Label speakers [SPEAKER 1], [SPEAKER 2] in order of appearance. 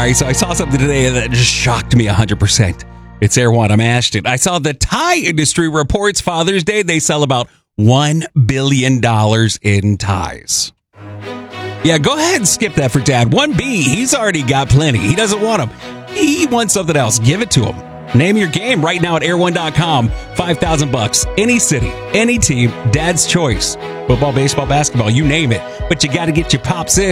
[SPEAKER 1] right, so I saw something today that just shocked me 100%. It's Air One. I'm Ashton. I saw the tie industry reports Father's Day. They sell about $1 billion in ties. Yeah, go ahead and skip that for Dad. 1B, he's already got plenty. He doesn't want them. He wants something else. Give it to him. Name your game right now at air1.com. $5,000. Any city, any team, Dad's choice. Football, baseball, basketball, you name it. But you got to get your pops in.